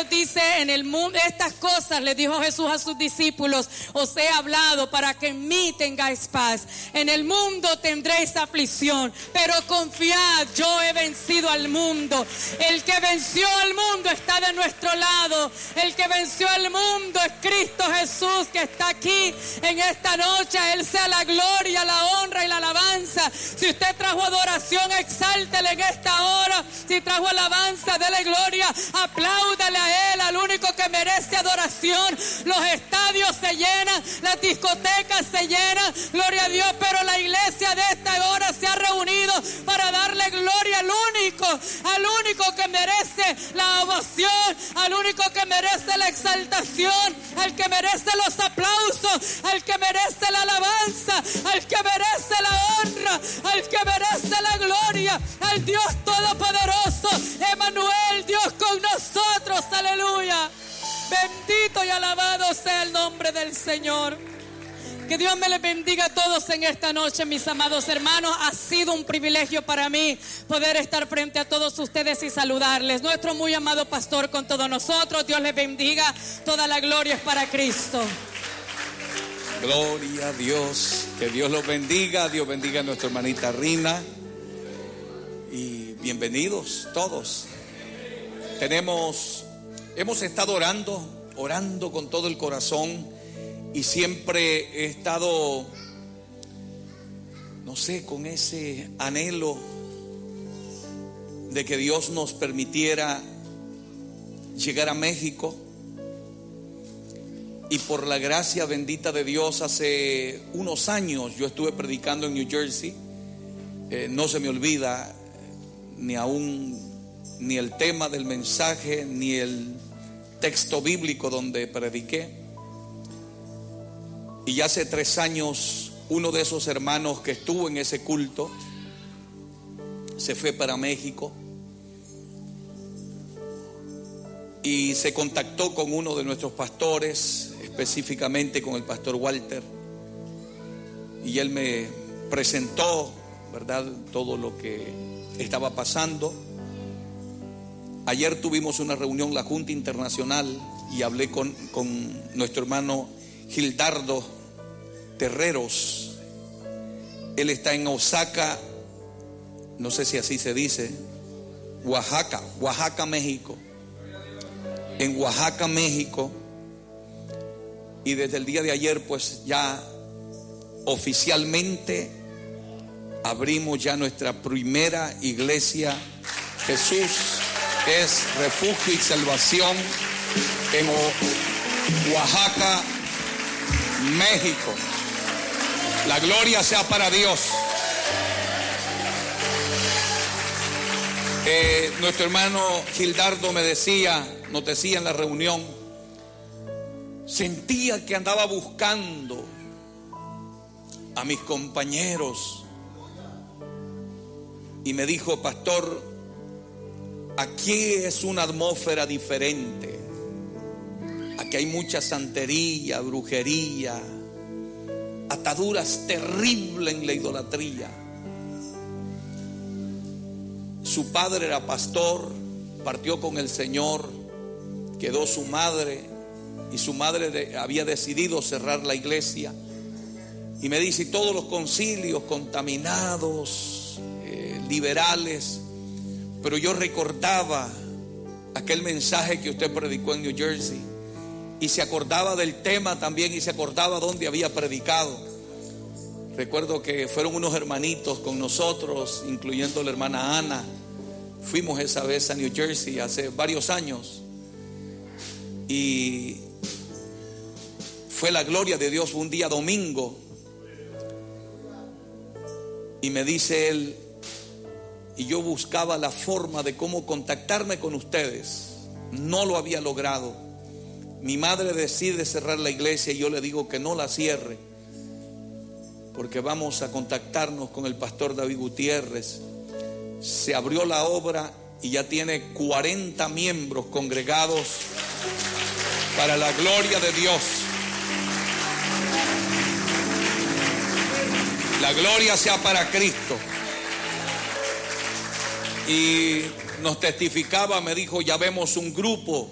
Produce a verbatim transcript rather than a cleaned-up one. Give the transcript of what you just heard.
Dios dice en el mundo, estas cosas le dijo Jesús a sus discípulos, os he hablado para que en mí tengáis paz. En el mundo tendréis aflicción, pero confiad, yo he vencido al mundo. El que venció al mundo está de nuestro lado. El que venció al mundo es Cristo Jesús, que está aquí en esta noche. A Él sea la gloria, la honra y la alabanza. Si usted trajo adoración, exáltele en esta hora. Si trajo alabanza, dele gloria, apláudale a Él, al único que merece adoración. Los estadios se llenan, las discotecas se llenan, gloria a Dios, pero la iglesia de esta hora se ha reunido para darle gloria al único, al único que merece la ovación, al único que merece la exaltación, al que merece los aplausos, al que merece la alabanza, al que merece la honra, al que merece la gloria, al Dios Todopoderoso, Emmanuel, Dios con nosotros, aleluya. Bendito y alabado sea el nombre del Señor. Que Dios me les bendiga a todos en esta noche, mis amados hermanos. Ha sido un privilegio para mí poder estar frente a todos ustedes y saludarles. Nuestro muy amado pastor con todos nosotros. Dios les bendiga. Toda la gloria es para Cristo. Gloria a Dios. Que Dios los bendiga. Dios bendiga a nuestra hermanita Rina. Y bienvenidos todos. Tenemos, hemos estado orando, orando con todo el corazón. Y siempre he estado, no sé, con ese anhelo de que Dios nos permitiera llegar a México. Y por la gracia bendita de Dios, hace unos años yo estuve predicando en New Jersey. Eh, no se me olvida ni aún ni el tema del mensaje, ni el texto bíblico donde prediqué. Y ya hace tres años, uno de esos hermanos que estuvo en ese culto se fue para México y se contactó con uno de nuestros pastores, específicamente con el pastor Walter, y él me presentó, ¿verdad?, todo lo que estaba pasando. Ayer tuvimos una reunión, la Junta Internacional, y hablé con, con nuestro hermano Gildardo Terreros. Él está en Osaka, no sé si así se dice, Oaxaca, Oaxaca, México. En Oaxaca, México. Y desde el día de ayer, pues ya oficialmente abrimos ya nuestra primera iglesia. Jesús es refugio y salvación en Oaxaca, México. La gloria sea para Dios. Eh, nuestro hermano Gildardo me decía, nos decía en la reunión, sentía que andaba buscando a mis compañeros. Y me dijo, pastor, aquí es una atmósfera diferente. Aquí hay mucha santería, brujería, ataduras terribles en la idolatría. Su padre era pastor, partió con el Señor, quedó su madre, y su madre de, había decidido cerrar la iglesia. Y me dice, todos los concilios contaminados, eh, liberales. Pero yo recordaba aquel mensaje que usted predicó en New Jersey, y se acordaba del tema también, y se acordaba dónde había predicado. Recuerdo que fueron unos hermanitos con nosotros, incluyendo la hermana Ana. Fuimos esa vez a New Jersey hace varios años, y fue la gloria de Dios. Fue un día domingo, y me dice él, y yo buscaba la forma de cómo contactarme con ustedes, no lo había logrado. Mi madre decide cerrar la iglesia y yo le digo que no la cierre, porque vamos a contactarnos con el pastor David Gutiérrez. Se abrió la obra y ya tiene cuarenta miembros congregados para la gloria de Dios. La gloria sea para Cristo. Y nos testificaba, me dijo, ya vemos un grupo